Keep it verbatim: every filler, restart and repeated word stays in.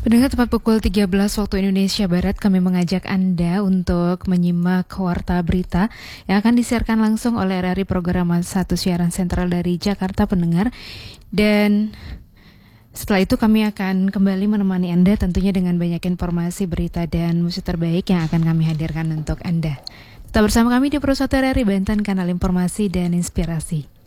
Pendengar, tepat pukul tiga belas waktu Indonesia Barat, kami mengajak Anda untuk menyimak Warta Berita yang akan disiarkan langsung oleh R R I Program satu Siaran Sentral dari Jakarta, pendengar. Dan setelah itu kami akan kembali menemani Anda tentunya dengan banyak informasi, berita, dan musik terbaik yang akan kami hadirkan untuk Anda. Tetap bersama kami di Pro satu R R I Banten, kanal informasi dan inspirasi.